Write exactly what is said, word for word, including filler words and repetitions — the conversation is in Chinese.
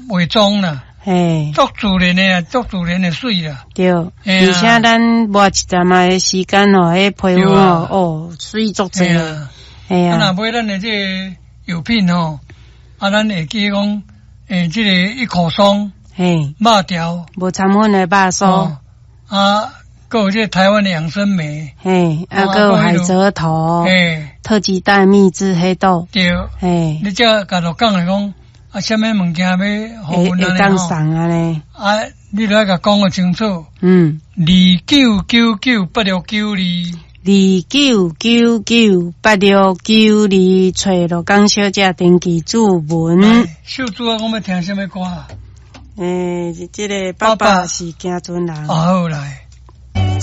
伪装啦。 嘿， 足自然的啊，足自然的水啦。 对，而且咱抹一阵仔的时间哦，迄皮肤哦，哦，水足济。哎呀， 啊，若买咱的这个药品吼，啊，咱会记讲，诶，这个一口松， 嘿， 肉条， 无掺粉的肉酥， 哦、啊，还有这台湾的养生梅， 嘿，啊，还有海蜇头， 嘿， 特级蛋蜜汁黑豆， 对，嘿，你这甲落讲来讲，啊，什么物件要互阮安尼当送啊呢？ 啊，你来甲讲个清楚， 嗯， 二九九九八六九二。 二九九九八六九二，找罗江小姐登记注文。 秀珠啊，我们听什么歌啊？ 诶，这个爸爸是行船人。 好来。